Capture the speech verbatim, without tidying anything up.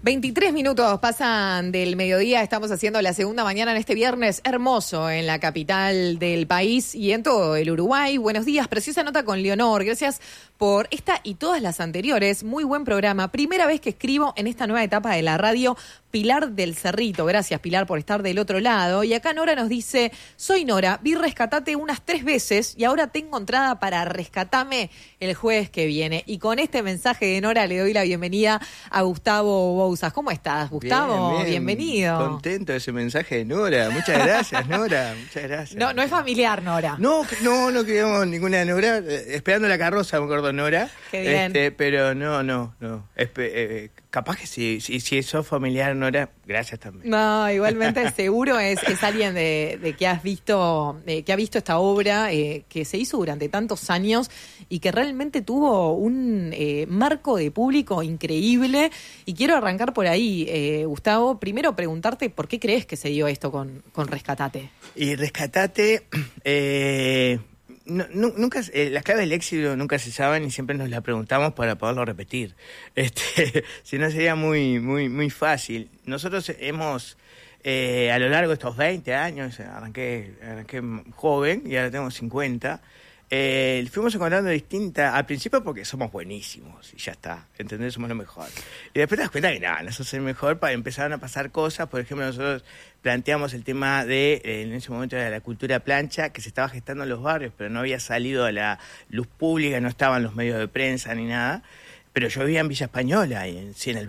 veintitrés minutos pasan del mediodía, estamos haciendo la segunda mañana en este viernes hermoso en la capital del país y en todo el Uruguay. Buenos días, preciosa nota con Leonor, gracias por esta y todas las anteriores, muy buen programa. Primera vez que escribo en esta nueva etapa de la radio, Pilar del Cerrito. Gracias, Pilar, por estar del otro lado. Y acá Nora nos dice, soy Nora, vi Rescatate unas tres veces y ahora tengo entrada para Rescatame el jueves que viene. Y con este mensaje de Nora le doy la bienvenida a Gustavo Bouzas. ¿Cómo estás, Gustavo? Bien, bien. Bienvenido. Contento de ese mensaje de Nora. Muchas gracias, Nora. Muchas gracias. No, no es familiar, Nora. No, no, no queremos ninguna Nora. Eh, esperando la carroza, me acuerdo, Nora. Qué bien. Este, pero no, no, no. Espe- eh, capaz que si, si, si sos familiar, Nora, gracias también. No, igualmente seguro es, es alguien de, de que has visto, eh, que ha visto esta obra eh, que se hizo durante tantos años y que realmente tuvo un eh, marco de público increíble. Y quiero arrancar por ahí, eh, Gustavo. Primero preguntarte por qué crees que se dio esto con, con Rescatate. Y Rescatate, eh, no, no, nunca, eh, las claves del éxito nunca se saben y siempre nos las preguntamos para poderlo repetir. Este, si no sería muy, muy, muy fácil. Nosotros hemos, eh, a lo largo de estos veinte años, arranqué, arranqué joven y ahora tengo cincuenta. Eh, fuimos encontrando distintas, al principio porque somos buenísimos y ya está, ¿entendés? Somos lo mejor. Y después te das cuenta que nada, no sos el mejor, para empezaron a pasar cosas. Por ejemplo, nosotros planteamos el tema de, eh, en ese momento era la cultura plancha, que se estaba gestando en los barrios, pero no había salido a la luz pública, no estaban los medios de prensa ni nada. Pero yo vivía en Villa Española, y en, sí, en el